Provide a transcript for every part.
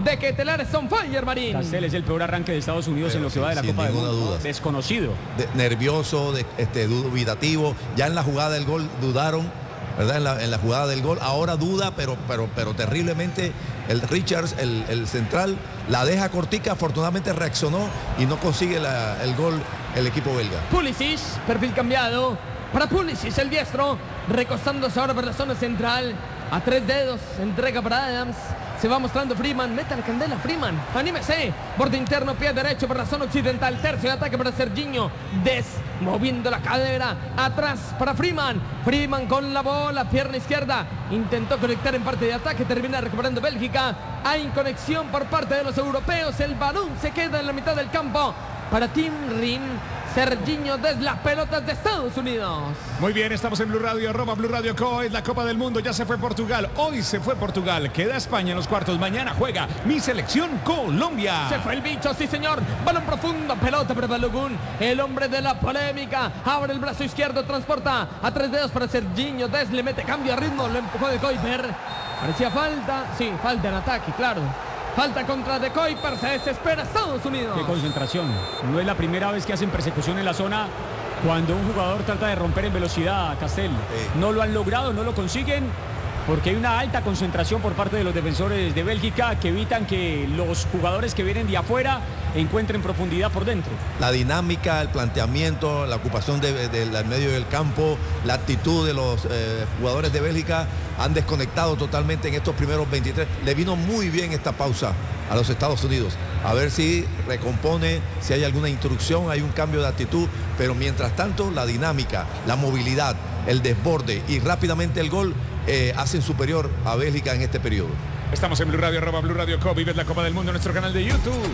de Ketelar es on fire, Marín. Castel es el peor arranque de Estados Unidos Pero en lo que va de la Copa del Mundo. duda. Desconocido. Nervioso, dubitativo. Ya en la jugada del gol dudaron, ¿verdad? En la jugada del gol. Ahora duda, pero terriblemente. El Richards, el central, la deja cortica. Afortunadamente reaccionó y no consigue el gol el equipo belga. Pulisic, perfil cambiado. Para Pulisic, el diestro. Recostándose ahora por la zona central. A 3 dedos, entrega para Adams. Se va mostrando Freeman, meta la candela Freeman, anímese, borde interno, pie derecho por la zona occidental, tercio de ataque para Serginho, moviendo la cadera, atrás para Freeman con la bola, pierna izquierda, intentó conectar en parte de ataque, termina recuperando Bélgica, hay conexión por parte de los europeos, el balón se queda en la mitad del campo para Tim Rim. Serginho desde las pelotas de Estados Unidos. Muy bien, estamos en Blue Radio, @Blue Radio Co. Es la Copa del Mundo, ya se fue Portugal. Hoy se fue Portugal, queda España en los cuartos. Mañana juega mi selección Colombia. Se fue el bicho, sí señor. Balón profundo, pelota para Balogun. El hombre de la polémica. Abre el brazo izquierdo, transporta a 3 dedos para Serginho. Le mete cambio a ritmo, lo empujó de Kuiper. Parecía falta, sí, falta en ataque, claro. Falta contra De Kuiper, se desespera Estados Unidos. Qué concentración. No es la primera vez que hacen persecución en la zona cuando un jugador trata de romper en velocidad, Castel. No lo han logrado, no lo consiguen, porque hay una alta concentración por parte de los defensores de Bélgica que evitan que los jugadores que vienen de afuera encuentren profundidad por dentro. La dinámica, el planteamiento, la ocupación del medio del campo, la actitud de los jugadores de Bélgica han desconectado totalmente en estos primeros 23. Le vino muy bien esta pausa a los Estados Unidos. A ver si recompone, si hay alguna instrucción, hay un cambio de actitud, pero mientras tanto la dinámica, la movilidad, el desborde y rápidamente el gol hacen superior a Bélgica en este periodo. Estamos en Blue Radio, @Blue Radio Co. Vives la Copa del Mundo en nuestro canal de YouTube.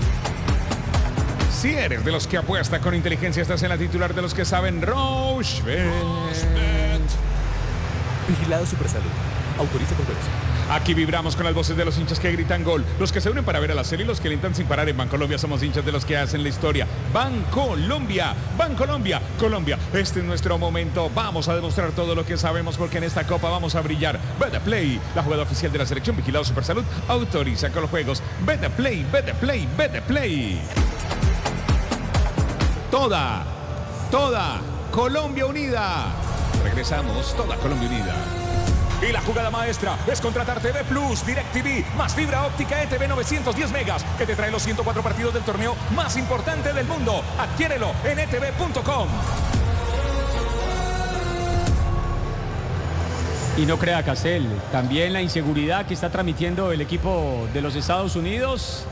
Si eres de los que apuesta con inteligencia, estás en la titular de los que saben. Rochebet. Vigilado Supersalud. Autoriza por velocidad. Aquí vibramos con las voces de los hinchas que gritan gol, los que se unen para ver a la serie y los que alentan sin parar. En Bancolombia somos hinchas de los que hacen la historia. Bancolombia, Colombia, este es nuestro momento. Vamos a demostrar todo lo que sabemos porque en esta copa vamos a brillar. Betplay, la jugada oficial de la selección. Vigilado Supersalud, autoriza con los juegos. Betplay. Toda Colombia unida. Regresamos, toda Colombia unida. Y la jugada maestra es contratar TV Plus, DirecTV, más fibra óptica ETV 910 megas, que te trae los 104 partidos del torneo más importante del mundo. Adquiérelo en etv.com. Y no crea, Castel, también la inseguridad que está transmitiendo el equipo de los Estados Unidos.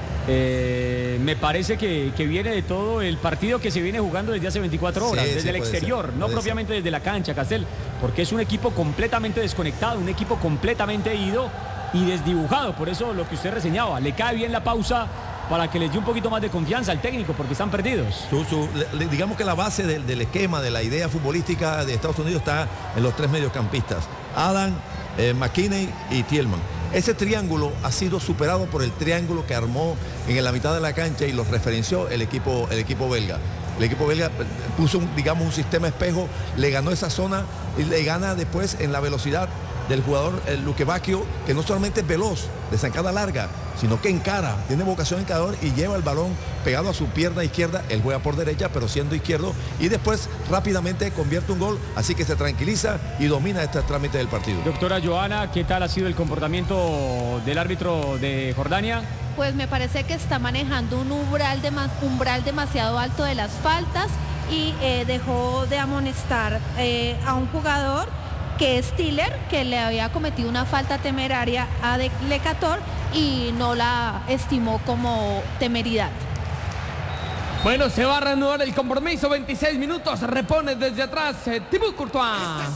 Me parece que viene de todo el partido que se viene jugando desde hace 24 horas, desde el exterior, no propiamente desde la cancha, Castel, porque es un equipo completamente desconectado, un equipo completamente ido y desdibujado. Por eso lo que usted reseñaba, le cae bien la pausa para que les dé un poquito más de confianza al técnico, porque están perdidos. Digamos que la base del esquema, de la idea futbolística de Estados Unidos está en los 3 mediocampistas, Adam, McKinney y Thielman. Ese triángulo ha sido superado por el triángulo que armó en la mitad de la cancha y los referenció el equipo belga. El equipo belga puso un sistema espejo, le ganó esa zona y le gana después en la velocidad del jugador Luque Bacchio, que no solamente es veloz, de zancada larga, sino que encara, tiene vocación encarador y lleva el balón pegado a su pierna izquierda. Él juega por derecha, pero siendo izquierdo, y después rápidamente convierte un gol, así que se tranquiliza y domina este trámite del partido. Doctora Joana, ¿qué tal ha sido el comportamiento del árbitro de Jordania? Pues me parece que está manejando un umbral demasiado alto de las faltas y dejó de amonestar a un jugador que es Tiller, que le había cometido una falta temeraria a Decatur y no la estimó como temeridad. Bueno, se va a reanudar el compromiso, 26 minutos, repone desde atrás Thibaut Courtois.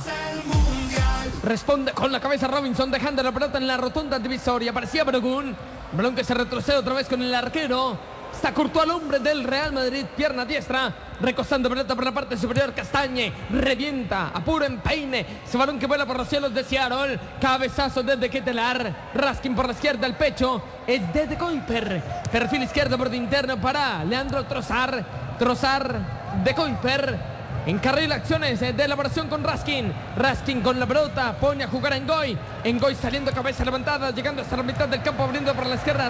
Responde con la cabeza Robinson, dejando la pelota en la rotonda divisoria. Aparecía Balogun, balón que se retrocede otra vez con el arquero. Está Courtois, el hombre del Real Madrid, pierna diestra, recostando pelota por la parte superior. Castañe revienta, apura, empeine. Ese balón que vuela por los cielos de Seattle. Cabezazo desde Ketelar. Raskin por la izquierda, el pecho es de Kuiper. Perfil izquierdo por de interno para Leandro Trossard. De Kuiper. Encarrila acciones de elaboración con Raskin. Raskin con la pelota, pone a jugar a Ngoy. Ngoy saliendo, cabeza levantada, llegando hasta la mitad del campo, abriendo por la izquierda.